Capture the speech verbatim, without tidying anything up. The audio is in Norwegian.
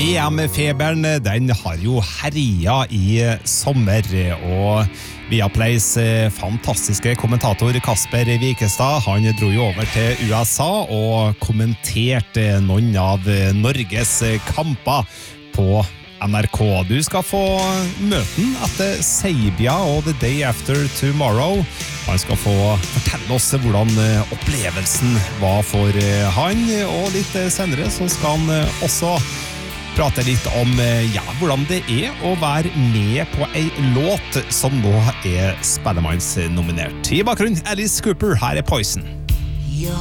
E M-feberen, den har jo herja i sommer, og Viaplays fantastiske kommentator Kasper Wikestad, han dro jo over til U S A og kommenterte noen av Norges kamper på N R K. Du skal få møten etter Serbia og The Day After Tomorrow. Han skal få fortelle oss hvordan opplevelsen var for han, og litt senere så skal han også prate litt om ja, hvordan det er å være med på en låt som nå er Spellemanns nominert. I bakgrunnen Alice Cooper, her er Poison.